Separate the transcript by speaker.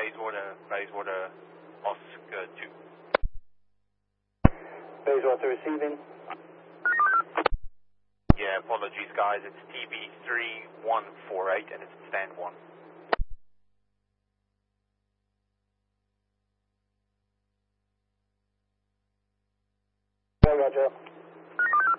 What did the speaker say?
Speaker 1: Bayswater, Oscar 2.
Speaker 2: Bayswater receiving.
Speaker 1: Yeah, apologies guys, it's TB3148 and it's stand 1.
Speaker 2: Roger.